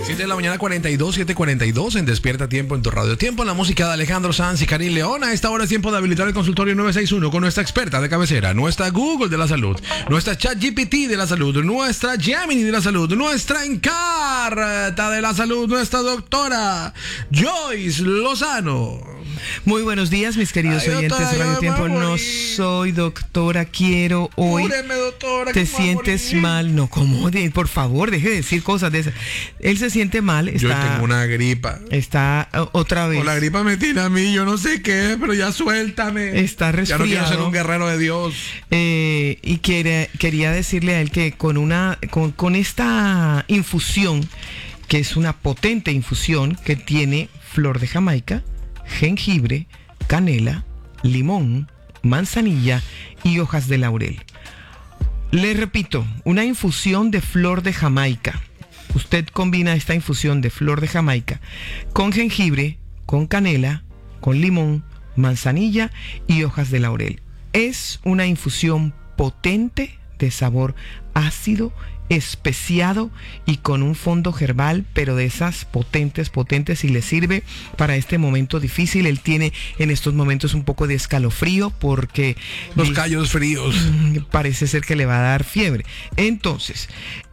7 de la mañana 42, 7:42 en Despierta Tiempo en tu radio. Tiempo en la música de Alejandro Sanz y Karim León. A esta hora es tiempo de habilitar el consultorio 961 con nuestra experta de cabecera, nuestra Google de la salud, nuestra ChatGPT de la salud, nuestra Gemini de la salud, nuestra Encarta de la salud, nuestra doctora Joyce Lozano. Muy buenos días, mis queridos oyentes de Radio Tiempo. No soy doctora, quiero hoy. Cúreme, doctora. ¿Te sientes mal? No, ¿cómo? Por favor, deje de decir cosas de esas. Él se siente mal. Está, yo tengo una gripa. Está otra vez. O la gripa me tiene a mí, yo no sé qué, pero ya suéltame. Está resfriado. Ya no quiero ser un guerrero de Dios. Y quería decirle a él que con esta infusión, que es una potente infusión que tiene flor de Jamaica, jengibre, canela, limón, manzanilla y hojas de laurel. Le repito, una infusión de flor de Jamaica. Usted combina esta infusión de flor de Jamaica con jengibre, con canela, con limón, manzanilla y hojas de laurel. Es una infusión potente de sabor ácido, especiado y con un fondo herbal, pero de esas potentes y le sirve para este momento difícil. Él tiene en estos momentos un poco de escalofrío porque los callos fríos, parece ser que le va a dar fiebre. Entonces,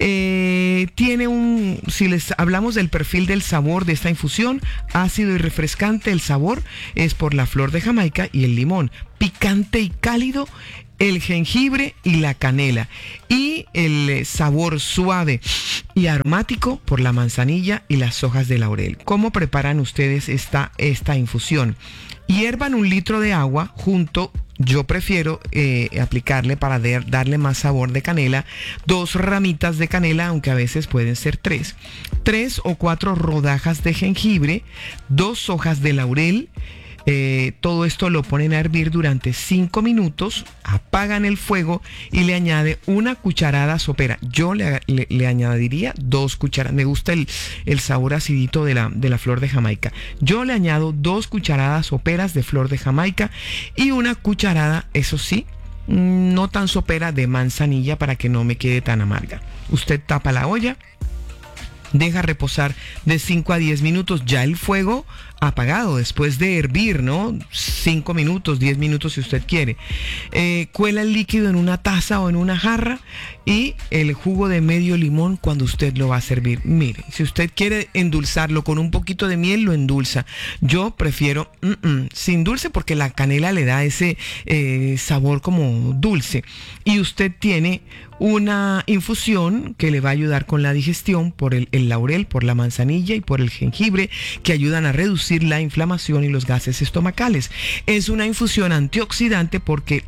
si les hablamos del perfil del sabor de esta infusión, ácido y refrescante, el sabor es por la flor de Jamaica y el limón, picante y cálido el jengibre y la canela, y el sabor suave y aromático por la manzanilla y las hojas de laurel. ¿Cómo preparan ustedes esta infusión? Hiervan 1 litro de agua junto. Yo prefiero aplicarle para darle más sabor de canela 2 ramitas de canela, aunque a veces pueden ser 3 o 4 rodajas de jengibre, 2 hojas de laurel. Todo esto lo ponen a hervir durante 5 minutos, apagan el fuego y le añade 1 cucharada sopera. Yo le añadiría 2 cucharadas. Me gusta el sabor acidito de la flor de Jamaica. Yo le añado 2 cucharadas soperas de flor de Jamaica y 1 cucharada, eso sí, no tan sopera, de manzanilla para que no me quede tan amarga. Usted tapa la olla, deja reposar de 5 a 10 minutos, ya el fuego apagado después de hervir, ¿no? 5 minutos, 10 minutos si usted quiere. Cuela el líquido en una taza o en una jarra y el jugo de medio limón cuando usted lo va a servir. Mire, si usted quiere endulzarlo con un poquito de miel, lo endulza. Yo prefiero sin dulce porque la canela le da ese sabor como dulce. Y usted tiene una infusión que le va a ayudar con la digestión por el laurel, por la manzanilla y por el jengibre, que ayudan a reducir la inflamación y los gases estomacales. Es una infusión antioxidante porque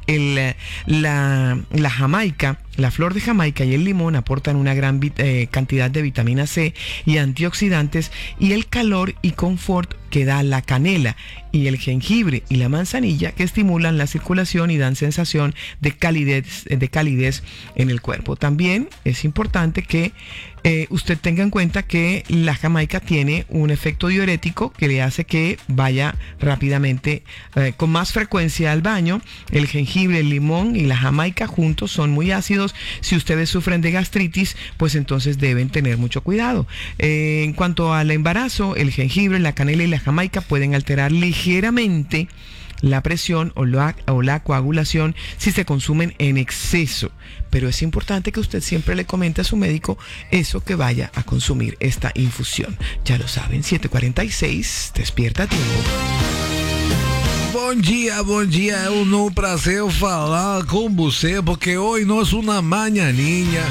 la Jamaica, la flor de Jamaica y el limón aportan una gran cantidad de vitamina C y antioxidantes, y el calor y confort que da la canela y el jengibre y la manzanilla, que estimulan la circulación y dan sensación de calidez en el cuerpo. También es importante que usted tenga en cuenta que la Jamaica tiene un efecto diurético que le hace que vaya rápidamente con más frecuencia al baño. El jengibre, el limón y la Jamaica juntos son muy ácidos. Si ustedes sufren de gastritis, pues entonces deben tener mucho cuidado. En cuanto al embarazo, el jengibre, la canela y la Jamaica pueden alterar ligeramente la presión o la coagulación si se consumen en exceso, pero es importante que usted siempre le comente a su médico eso que vaya a consumir esta infusión. Ya lo saben, 7:46, Despierta Tiempo. Bom dia, é um prazer falar com você, porque hoje nós uma manhãinha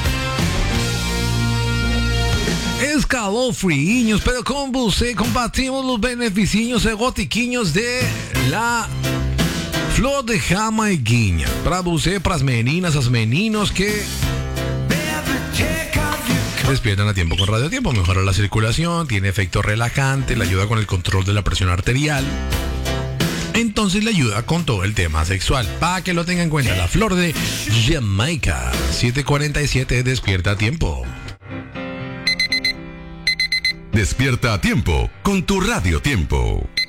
escalofriinhos, pero com você compartimos os beneficinhos e gotiquinhos de la flor de Jamaiquinha. Para você, para as meninas, as meninos que despiertan a tiempo con Radio Tiempo. Mejora la circulación, tiene efecto relajante, le ayuda con el control de la presión arterial. Entonces le ayuda con todo el tema sexual. Para que lo tenga en cuenta, la flor de Jamaica. 7:47, Despierta a Tiempo. Despierta a Tiempo con tu Radio Tiempo.